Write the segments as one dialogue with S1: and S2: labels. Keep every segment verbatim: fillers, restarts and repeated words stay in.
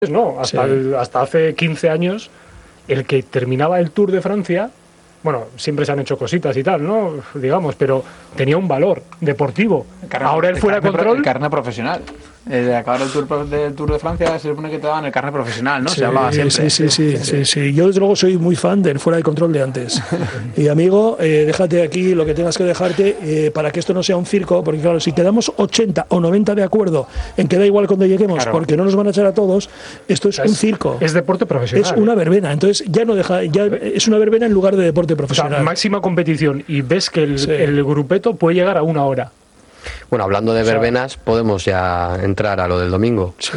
S1: no, hasta, sí. el, hasta hace quince años, el que terminaba el Tour de Francia, bueno, siempre se han hecho cositas y tal, ¿no? Digamos, pero tenía un valor deportivo.
S2: Carne,
S1: Ahora él fuera de control.
S2: El carnet profesional. Eh, de acabar el tour, del Tour de Francia se supone que te daban el carnet profesional, ¿no?
S3: Sí,
S2: se hablaba siempre.
S3: Sí, sí, sí, sí, sí, sí. Yo desde luego soy muy fan del fuera de control de antes. Y amigo, eh, déjate aquí lo que tengas que dejarte eh, para que esto no sea un circo, porque claro, si quedamos ochenta o noventa de acuerdo en que da igual cuando lleguemos, claro, porque no nos van a echar a todos, esto es, o sea, un
S1: es,
S3: circo.
S1: Es deporte profesional.
S3: Es una verbena, entonces ya no deja, ya es una verbena en lugar de deporte profesional.
S1: O sea, máxima competición y ves que el, sí. el grupeto puede llegar a una hora.
S4: Bueno, hablando de verbenas, o sea, podemos ya entrar a lo del domingo.
S3: Sí.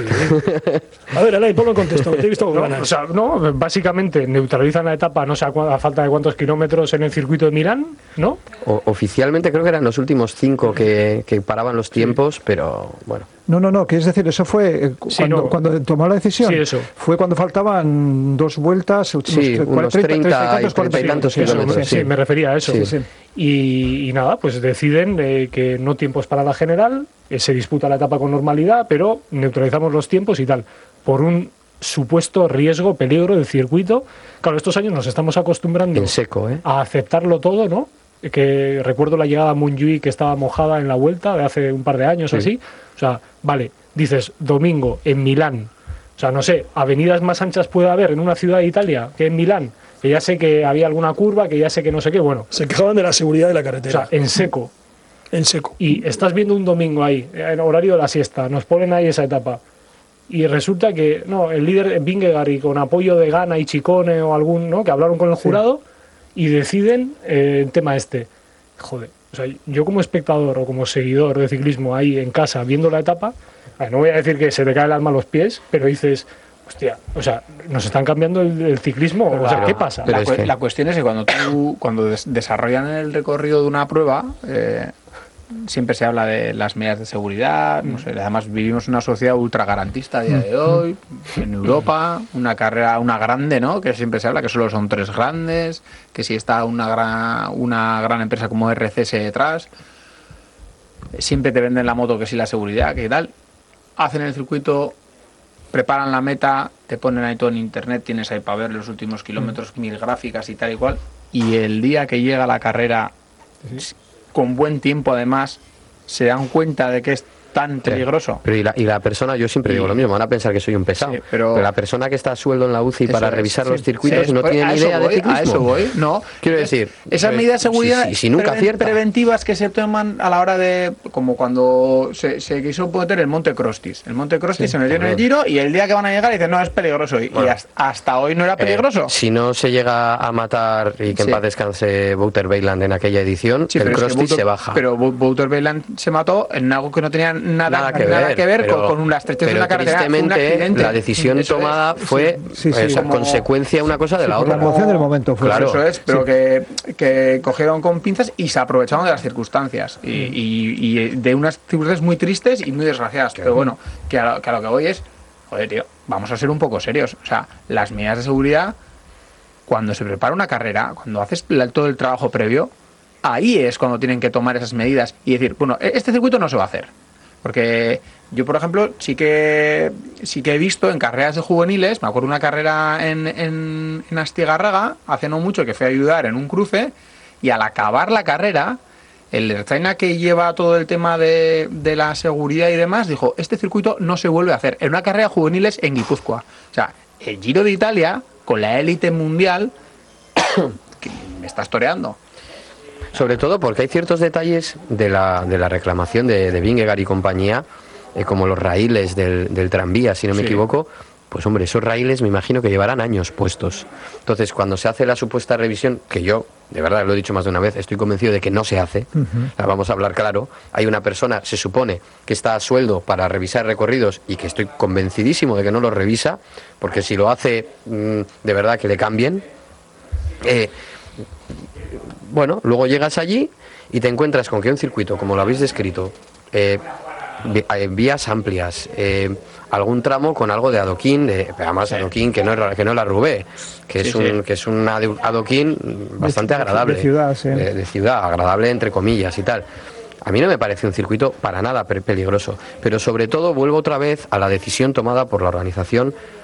S3: A ver, Alay, ponlo en contexto. Te he visto con
S1: no,
S3: ganas.
S1: O sea, no, básicamente neutralizan la etapa, no sé a, a falta de cuántos kilómetros en el circuito de Milán, ¿no?
S4: O, oficialmente creo que eran los últimos cinco que, que paraban los tiempos, sí. pero bueno.
S5: No, no, no, que es decir, eso fue cuando, sí, no. cuando tomó la decisión.
S1: Sí, eso.
S5: Fue cuando faltaban dos vueltas,
S4: sí, unos, unos treinta y treinta y tantos kilómetros.
S1: Sí, sí, me refería a eso.
S4: Sí, sí.
S1: Y, y nada, pues deciden eh, que no tiempos para la general, eh, se disputa la etapa con normalidad, pero neutralizamos los tiempos y tal, por un supuesto riesgo, peligro del circuito. Claro, estos años nos estamos acostumbrando
S4: en seco, ¿eh?
S1: a aceptarlo todo, ¿no? Que recuerdo la llegada a Montjuïc que estaba mojada en la vuelta de hace un par de años o sí. así. O sea, vale, dices, domingo en Milán. O sea, no sé, avenidas más anchas puede haber en una ciudad de Italia que en Milán. Que ya sé que había alguna curva, que ya sé que no sé qué, bueno.
S3: Se quejaban de la seguridad de la carretera.
S1: O sea, en seco.
S3: En seco.
S1: Y estás viendo un domingo ahí, en horario de la siesta, nos ponen ahí esa etapa. Y resulta que, no, el líder Vingegaard y con apoyo de Gana y Chicone o algún, ¿no? Que hablaron con el jurado sí. y deciden eh, el tema este. Joder, o sea, yo como espectador o como seguidor de ciclismo ahí en casa viendo la etapa, no voy a decir que se te cae el alma a los pies, pero dices... Hostia, o sea, nos están cambiando el, el ciclismo, o sea, ¿qué pasa?
S2: La,
S4: es que...
S2: la cuestión es que cuando tú, cuando des desarrollan el recorrido de una prueba, eh, siempre se habla de las medidas de seguridad, no sé, además vivimos una sociedad ultra garantista a día de hoy, en Europa, una carrera, una grande, ¿no? Que siempre se habla que solo son tres grandes, que si está una gran, una gran empresa como R C S detrás, siempre te venden la moto que sí la seguridad, que tal, hacen el circuito, preparan la meta, te ponen ahí todo en internet, tienes ahí para ver los últimos kilómetros, mil gráficas y tal y cual, y el día que llega la carrera, sí. con buen tiempo además, se dan cuenta de que es tan peligroso.
S4: Pero y la, y la persona, yo siempre y, digo lo mismo, van a pensar que soy un pesado, sí, pero, pero la persona que está a sueldo en la U C I para es, revisar sí, los circuitos sí, no tiene ni idea
S2: voy,
S4: de ciclismo.
S2: A eso voy, no.
S4: Quiero decir,
S2: esas
S4: pues,
S2: medidas de seguridad
S4: si, si, si nunca
S2: preven,
S4: acierta.
S2: preventivas que se toman a la hora de, como cuando se, se quiso meter el Monte Crostis. El Monte Crostis sí, se metió en el Giro y el día que van a llegar dicen, no, es peligroso. Y, bueno, y hasta, hasta hoy no era peligroso.
S4: Eh, si no se llega a matar y que sí. en paz descanse Wouter Weiland en aquella edición, sí, el Crostis es que se baja.
S2: Pero Wouter Weiland se mató en algo que no tenía nada, nada que ver. Nada que ver
S4: pero,
S2: con, con la estrechez de la carretera.
S4: Tristemente, la decisión eso tomada es, fue sí, sí, sí, como, consecuencia una cosa de
S5: sí,
S4: la otra.
S5: La emoción del momento fue.
S4: Claro.
S2: Eso es, pero sí. que, que cogieron con pinzas y se aprovecharon de las circunstancias. Y, y, y de unas circunstancias muy tristes y muy desgraciadas. Claro. Pero bueno, que a, lo, que a lo que voy es, joder, tío, vamos a ser un poco serios. O sea, las medidas de seguridad, cuando se prepara una carrera, cuando haces todo el trabajo previo, ahí es cuando tienen que tomar esas medidas y decir, bueno, este circuito no se va a hacer. Porque yo, por ejemplo, sí que sí que he visto en carreras de juveniles, me acuerdo una carrera en, en, en Astigarraga, hace no mucho, que fui a ayudar en un cruce, y al acabar la carrera, el Ertzaina que lleva todo el tema de, de la seguridad y demás, dijo, este circuito no se vuelve a hacer. En una carrera de juveniles en Guipúzcoa. O sea, el Giro de Italia, con la élite mundial, que me está toreando.
S4: Sobre todo porque hay ciertos detalles de la, de la reclamación de, de Vingegaard y compañía, eh, como los raíles del, del tranvía, si no me sí. equivoco, pues hombre, esos raíles me imagino que llevarán años puestos. Entonces, cuando se hace la supuesta revisión, que yo, de verdad, lo he dicho más de una vez, estoy convencido de que no se hace, uh-huh. la vamos a hablar claro, hay una persona, se supone, que está a sueldo para revisar recorridos y que estoy convencidísimo de que no lo revisa, porque si lo hace, mmm, de verdad que le cambien. Eh, Bueno, luego llegas allí y te encuentras con que un circuito, como lo habéis descrito, eh, vías amplias, eh, algún tramo con algo de adoquín, de, además sí. adoquín que no es que no es la Roubaix, que sí, es un sí. que es un adoquín bastante
S5: de,
S4: agradable,
S5: de ciudad, sí.
S4: de, de ciudad, agradable entre comillas y tal. a mí no me parece un circuito para nada peligroso, pero sobre todo vuelvo otra vez a la decisión tomada por la organización